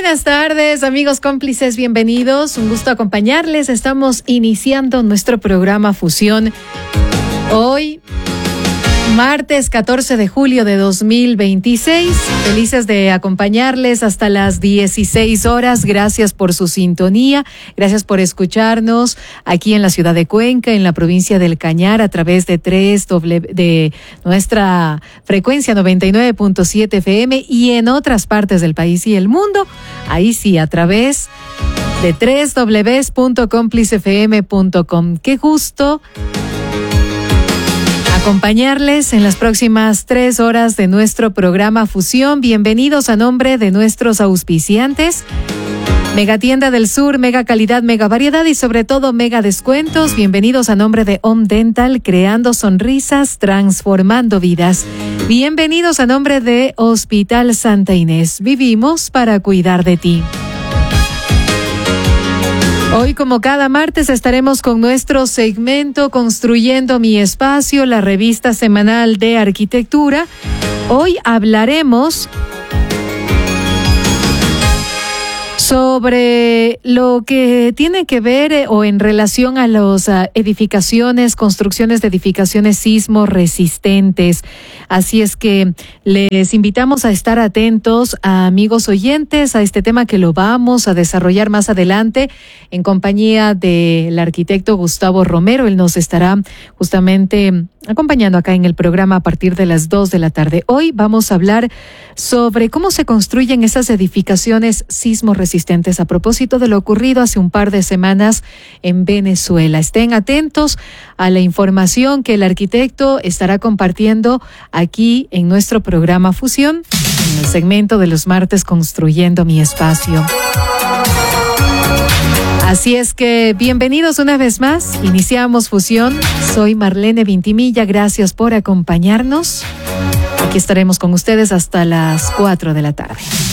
buenas tardes, amigos cómplices, bienvenidos. Un gusto acompañarles. Estamos iniciando nuestro programa Fusión. Hoy, martes 14 de julio de 2026. Felices de acompañarles hasta las 16 horas. Gracias por su sintonía. Gracias por escucharnos aquí en la ciudad de Cuenca, en la provincia del Cañar, a través de nuestra frecuencia 99.7 FM y en otras partes del país y el mundo. Ahí sí, a través de www.complicefm.com. Qué gusto acompañarles en las próximas 3 horas de nuestro programa Fusión. Bienvenidos a nombre de nuestros auspiciantes. Mega Tienda del Sur, mega calidad, mega variedad y sobre todo mega descuentos. Bienvenidos a nombre de Home Dental, creando sonrisas, transformando vidas. Bienvenidos a nombre de Hospital Santa Inés. Vivimos para cuidar de ti. Hoy, como cada martes, estaremos con nuestro segmento Construyendo mi Espacio, la revista semanal de arquitectura. Hoy hablaremos sobre lo que tiene que ver o en relación a las edificaciones, construcciones de edificaciones sismo resistentes. Así es que les invitamos a estar atentos, amigos oyentes, a este tema que lo vamos a desarrollar más adelante en compañía del arquitecto Gustavo Romero. Él nos estará justamente acompañando acá en el programa a partir de las 2 de la tarde. Hoy vamos a hablar sobre cómo se construyen esas edificaciones sismo resistentes a propósito de lo ocurrido hace un par de semanas en Venezuela. Estén atentos a la información que el arquitecto estará compartiendo aquí en nuestro programa Fusión, en el segmento de los martes Construyendo mi Espacio. Así es que bienvenidos una vez más. Iniciamos Fusión. Soy Marlene Vintimilla. Gracias por acompañarnos. Aquí estaremos con ustedes hasta las 4 de la tarde.